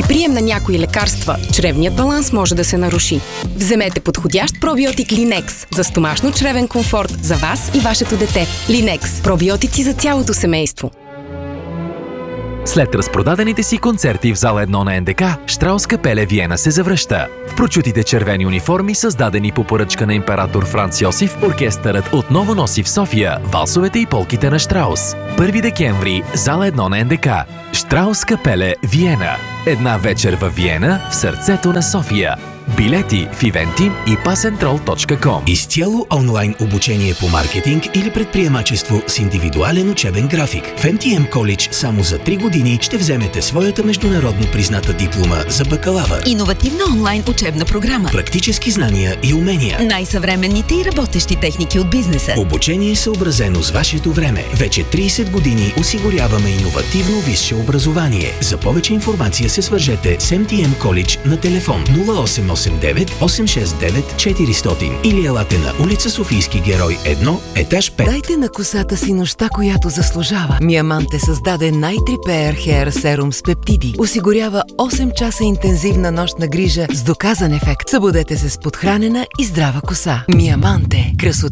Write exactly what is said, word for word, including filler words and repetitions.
прием на някои лекарства чревният баланс може да се наруши. Вземете подходящ пробиотик Линекс за стомашно-чревен комфорт за вас и вашето дете. Линекс – пробиотици за цялото семейство. След разпродадените си концерти в зала едно на Н Д К, Щраус Капеле Виена се завръща. В прочутите червени униформи, създадени по поръчка на император Франц Йосиф, оркестърът отново носи в София валсовете и полките на Щраус. първи декември, зала едно на Н Д К. Щраус Капеле Виена. Една вечер във Виена, в сърцето на София. Билети в Eventim и пасентрол точка ком. Изцяло онлайн обучение по маркетинг или предприемачество с индивидуален учебен график. В М Т М College само за три години ще вземете своята международно призната диплома за бакалавър. Иновативна онлайн учебна програма. Практически знания и умения. Най-съвременните и работещи техники от бизнеса. Обучение съобразено с вашето време. Вече трийсет години осигуряваме иновативно висше образование. За повече информация се свържете с М Т М College на телефон нула осем осем девет осем шест девет четиристотин или елате на улица Софийски герой едно, етаж пет. Дайте на косата си нощта, която заслужава. Миаманте създаде Night Repair Hair Serum с пептиди. Осигурява осем часа интензивна нощна грижа с доказан ефект. Събудете се с подхранена и здрава коса. Миаманте. Красота